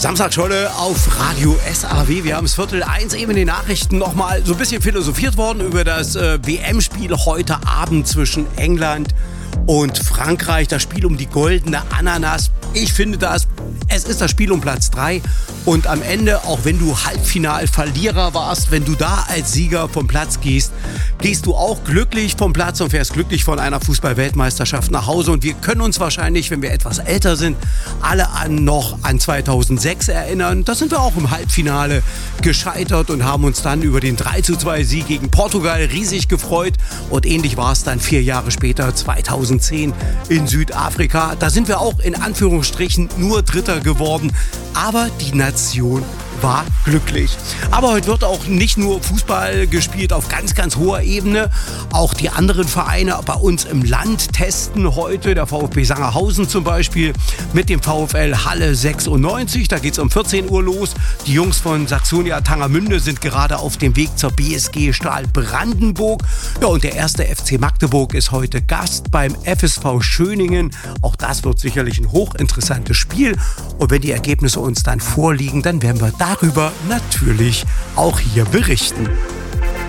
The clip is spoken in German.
Samstagscholle auf Radio SAW. Wir haben es 12:45 eben in den Nachrichten nochmal so ein bisschen philosophiert worden über das WM-Spiel heute Abend zwischen England und Frankreich. Das Spiel um die goldene Ananas. Ich finde es ist das Spiel um Platz 3. Und am Ende, auch wenn du Halbfinalverlierer warst, wenn du da als Sieger vom Platz gehst du auch glücklich vom Platz und fährst glücklich von einer Fußball-Weltmeisterschaft nach Hause. Und wir können uns wahrscheinlich, wenn wir etwas älter sind, alle noch an 2006 erinnern. Da sind wir auch im Halbfinale gescheitert und haben uns dann über den 3:2-Sieg gegen Portugal riesig gefreut. Und ähnlich war es dann 4 Jahre später, 2010 in Südafrika. Da sind wir auch in Anführungsstrichen nur Dritter geworden. Aber die Nation war glücklich. Aber heute wird auch nicht nur Fußball gespielt auf ganz, ganz hoher Ebene. Auch die anderen Vereine bei uns im Land testen heute. Der VfB Sangerhausen zum Beispiel mit dem VfL Halle 96. Da geht es um 14 Uhr los. Die Jungs von Saxonia Tangermünde sind gerade auf dem Weg zur BSG Stahl Brandenburg. Ja, und der erste FC Magdeburg ist heute Gast beim FSV Schöningen. Auch das wird sicherlich ein hochinteressantes Spiel. Und wenn die Ergebnisse uns dann vorliegen, dann werden wir darüber natürlich auch hier berichten.